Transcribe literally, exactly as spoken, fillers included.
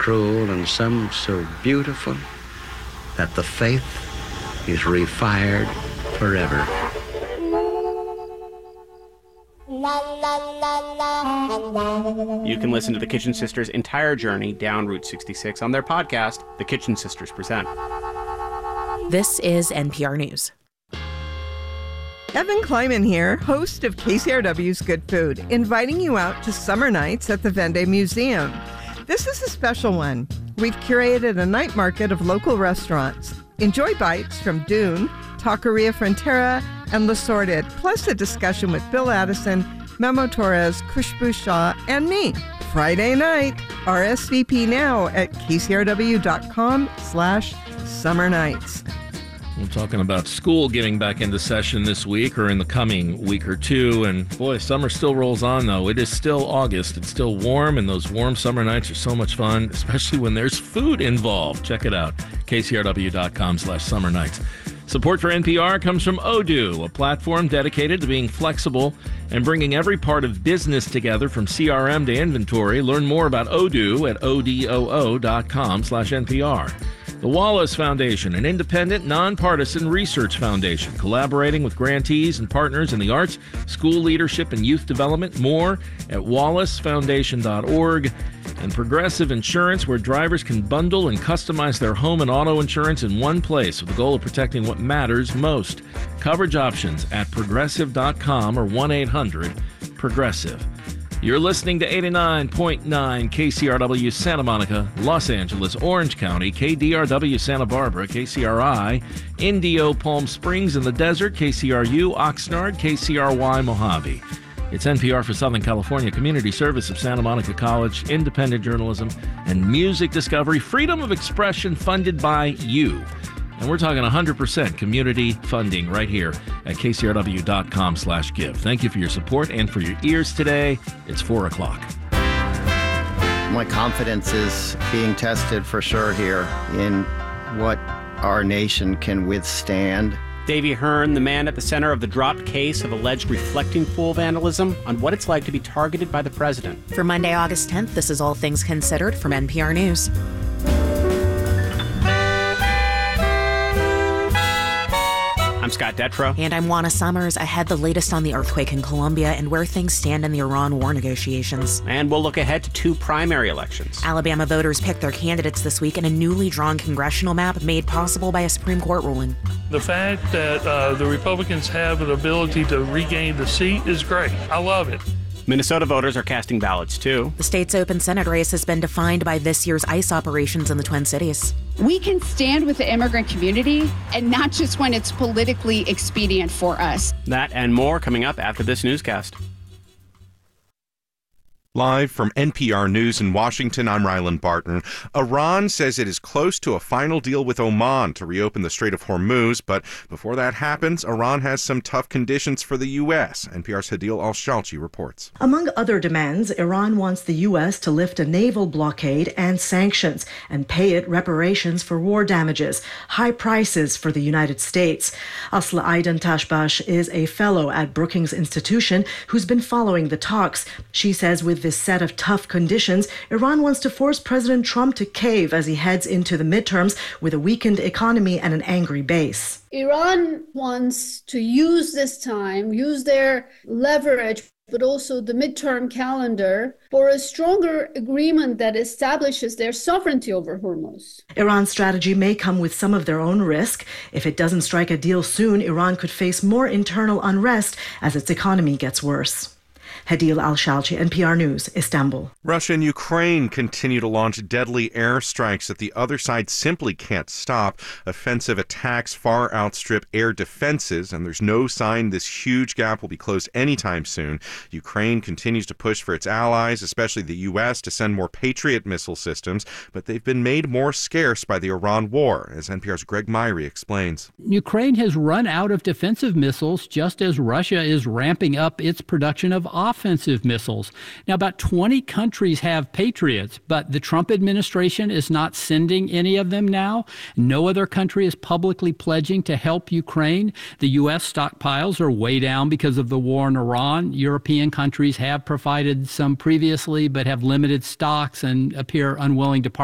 cruel and some so beautiful that the faith is refired forever. You can listen to the Kitchen Sisters' entire journey down Route sixty-six on their podcast, The Kitchen Sisters Present. This is N P R News. Evan Kleiman here, host of K C R W's Good Food, inviting you out to summer nights at the Vendée Museum. This is a special one. We've curated a night market of local restaurants. Enjoy bites from Dune, Taqueria Frontera, and Le Sorted, plus a discussion with Bill Addison, Memo Torres, Khushbu Shah, and me. Friday night. R S V P now at kcrw.com slash summer nights. We're talking about school getting back into session this week or in the coming week or two. And boy, summer still rolls on, though. It is still August. It's still warm, and those warm summer nights are so much fun, especially when there's food involved. Check it out, kcrw.com slash summer nights. Support for N P R comes from Odoo, a platform dedicated to being flexible and bringing every part of business together from C R M to inventory. Learn more about Odoo at odoo.com slash NPR. The Wallace Foundation, an independent, nonpartisan research foundation, collaborating with grantees and partners in the arts, school leadership, and youth development. More at wallace foundation dot org. And Progressive Insurance, where drivers can bundle and customize their home and auto insurance in one place with the goal of protecting what matters most. Coverage options at progressive dot com or one eight hundred progressive. You're listening to eighty-nine point nine K C R W Santa Monica, Los Angeles, Orange County, K D R W Santa Barbara, K C R I, Indio, Palm Springs in the Desert, K C R U, Oxnard, K C R Y, Mojave. It's N P R for Southern California, community service of Santa Monica College, independent journalism, and music discovery, freedom of expression funded by you. And we're talking one hundred percent community funding right here at kcrw.com slash give. Thank you for your support and for your ears today. It's four o'clock. My confidence is being tested for sure here in what our nation can withstand. Davey Hearn, the man at the center of the dropped case of alleged reflecting pool vandalism, on what it's like to be targeted by the president. For Monday, August tenth, this is All Things Considered from N P R News. I'm Scott Detrow. And I'm Juana Summers. Ahead, the latest on the earthquake in Colombia and where things stand in the Iran war negotiations. And we'll look ahead to two primary elections. Alabama voters picked their candidates this week in a newly drawn congressional map made possible by a Supreme Court ruling. The fact that uh, the Republicans have an ability to regain the seat is great. I love it. Minnesota voters are casting ballots, too. The state's open Senate race has been defined by this year's ICE operations in the Twin Cities. We can stand with the immigrant community, and not just when it's politically expedient for us. That and more coming up after this newscast. Live from N P R News in Washington, I'm Ryland Barton. Iran says it is close to a final deal with Oman to reopen the Strait of Hormuz, but before that happens, Iran has some tough conditions for the U S. N P R's Hadil Al-Shalchi reports. Among other demands, Iran wants the U S to lift a naval blockade and sanctions and pay it reparations for war damages, high prices for the United States. Asla Aidan Tashbash is a fellow at Brookings Institution who's been following the talks. She says with this set of tough conditions, Iran wants to force President Trump to cave as he heads into the midterms with a weakened economy and an angry base. Iran wants to use this time, use their leverage, but also the midterm calendar for a stronger agreement that establishes their sovereignty over Hormuz. Iran's strategy may come with some of their own risk. If it doesn't strike a deal soon, Iran could face more internal unrest as its economy gets worse. Hadil Al-Shalchi, N P R News, Istanbul. Russia and Ukraine continue to launch deadly airstrikes that the other side simply can't stop. Offensive attacks far outstrip air defenses, and there's no sign this huge gap will be closed anytime soon. Ukraine continues to push for its allies, especially the U S, to send more Patriot missile systems, but they've been made more scarce by the Iran war, as N P R's Greg Myrie explains. Ukraine has run out of defensive missiles just as Russia is ramping up its production of offensive missiles. Now, about twenty countries have Patriots, but the Trump administration is not sending any of them now. No other country is publicly pledging to help Ukraine. The U S stockpiles are way down because of the war in Iran. European countries have provided some previously, but have limited stocks and appear unwilling to partner.